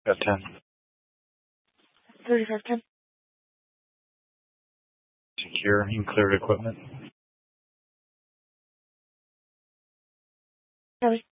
Got 10. 3510. Secure and cleared equipment. Copy.